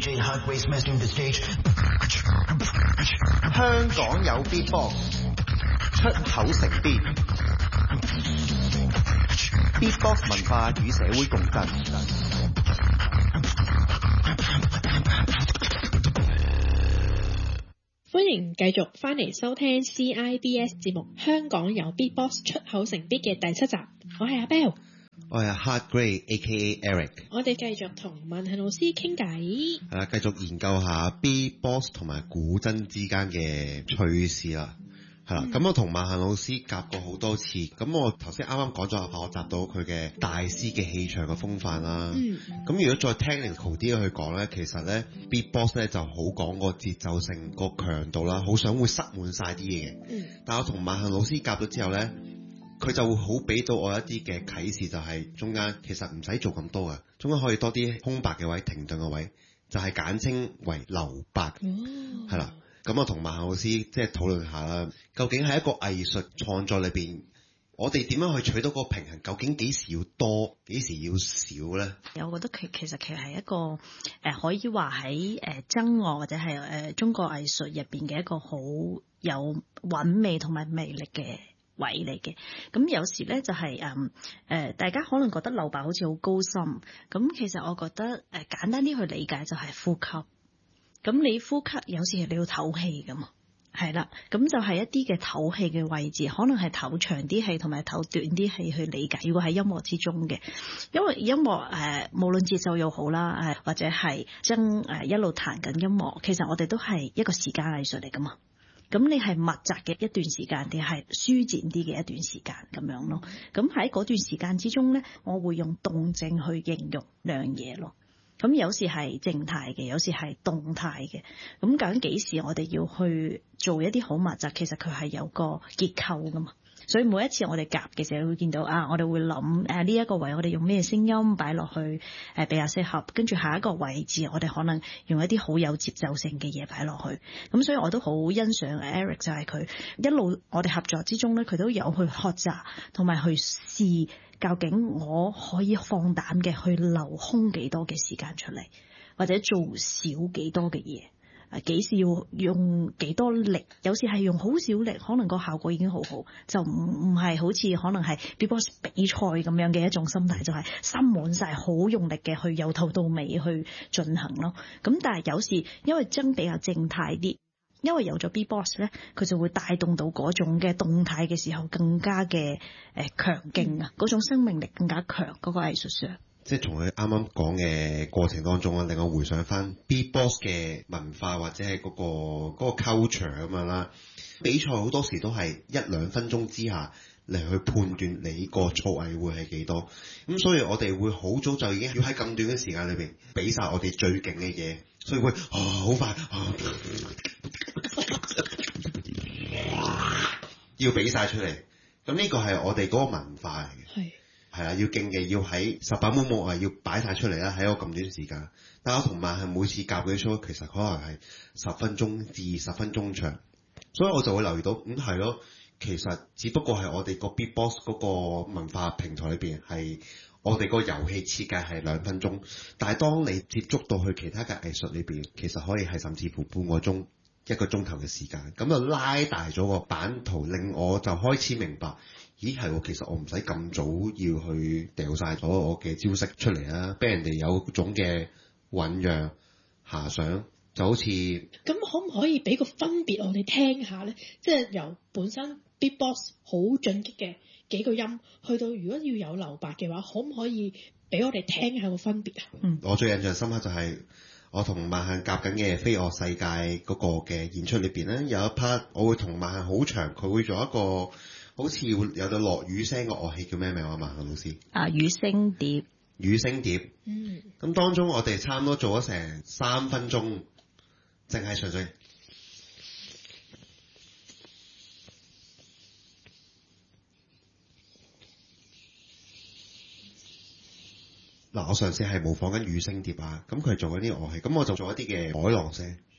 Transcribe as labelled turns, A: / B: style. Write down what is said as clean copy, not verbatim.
A: DJ Hot Grace mastering the stage.
B: 香港有 Beatbox， 出口成邊 Beatbox 文化與社會共振。
C: 歡迎繼續翻嚟收聽 CIBS 節目《香港有 Beatbox 出口成 beat》嘅第7集，我係阿 Bell，
D: 我係 Hot Grey A.K.A. Eric。
C: 我哋繼續同萬恆老師傾偈，
D: 係啦，繼續研究下 Beatbox 同埋古箏之間嘅趣事啦。係啦，咁我同萬恆老師夾過好多次，咁我頭先啱啱講咗學習到佢嘅大師嘅氣場嘅風範啦。咁如果再 technical 啲去講咧，其實咧 Beatbox 咧就好講個節奏性、個強度啦，好想會塞滿晒啲嘢嘅。但我同萬恆老師夾咗之後咧，佢就會好俾到我一啲嘅啟示，就係中間其實唔使做咁多嘅，中間可以多啲空白嘅位、停頓嘅位，就係簡稱為留白。係啦。咁我同萬恆老師即係討論下啦，究竟喺一個藝術創作裏邊，我哋點樣去取到個平衡？究竟幾時要多，幾時要少咧？
E: 我覺得其實係一個可以話喺箏樂或者係中國藝術入邊嘅一個好有韻味同埋魅力嘅位嚟嘅。咁有時咧就係大家可能覺得留白好似好高深，咁其實我覺得簡單啲去理解就係呼吸。咁你呼吸有時係你要唞氣噶嘛，係啦，咁就係一啲嘅唞氣嘅位置，可能係唞長啲氣同埋唞短啲氣去理解。如果喺音樂之中嘅，因為音樂無論節奏又好啦，或者係將一路彈緊音樂，其實我哋都係一個時間藝術嚟噶嘛。咁你係密集嘅一段時間，定係舒展啲嘅一段時間咁樣咯。咁喺嗰段時間之中咧，我會用動靜去形容兩樣嘢咯。咁有時係靜態嘅，有時係動態嘅。咁究竟幾時我哋要去做一啲好密集？其實佢係有個結構噶嘛。所以每一次我哋夾嘅時候，會見到我哋會諗呢一個位我哋用咩聲音擺落去比較適合。跟住下一個位置我哋可能用一啲好有節奏性嘅嘢擺落去。咁所以我都好欣賞 Eric， 就係佢一路我哋合作之中咧，佢都有去學習同埋去試。究竟我可以放膽嘅去留空幾多嘅時間出嚟，或者做少幾多嘅嘢？幾時要用幾多力？有時係用好少力，可能個效果已經好好，就唔係好似可能係 Beatbox 比賽咁樣嘅一種心態，就係塞滿晒好用力嘅去由頭到尾去進行咯。咁但係有時因為箏比較靜態啲。因為有咗 Beatbox 咧，佢就會帶動到嗰種嘅動態嘅時候更加嘅強勁啊，嗰種生命力更加強嗰個藝術上。
D: 即係從佢啱啱講嘅過程當中啊，令我回想翻 Beatbox 嘅文化或者係嗰個 culture 咁樣啦。比賽好多時都係1-2分鐘之下嚟去判斷你個造詣會係幾多。咁所以我哋會好早就已經要喺咁短嘅時間裏邊俾晒我哋最勁嘅嘢，所以會好快要俾晒出嚟。咁呢個係我哋嗰個文化嚟嘅，係啦，要勁嘅要喺18幕要擺晒出嚟啦，喺個咁短時間。但我同萬恆每次夾嘅 show 其實可能係10分鐘至20分鐘長，所以我就會留意到係咯，其實只不過係我哋個 Beatbox 嗰個文化平台裏邊係我哋個遊戲設計係2分鐘，但係當你接觸到去其他嘅藝術裏邊，其實可以係甚至乎半個鐘、1個鐘頭嘅時間，咁就拉大咗個版圖，令我就開始明白，咦係喎，其實我唔使咁早要去掉晒咗我嘅招式出嚟啦，俾人哋有種嘅醖釀遐想，就好似
C: 咁可唔可以俾個分別我哋聽下咧？即係由本身 Beatbox 好進擊嘅幾個音，去到如果要有留白嘅話，可唔可以俾我哋聽下個分別啊？
D: 我最印象深刻就係我同萬恆夾緊嘅飛樂世界嗰個嘅演出裏邊咧，有一 part 我會同萬恆好長，佢會做一個好似有到落雨聲嘅樂器，叫咩名啊？萬恆老師
E: 雨聲碟。
D: 雨聲碟。咁當中我哋差唔多做咗成3分鐘，淨係純粹嗱，我上次係模仿緊雨聲碟啊，咁佢做緊啲樂器，咁我就做一啲嘅海浪聲。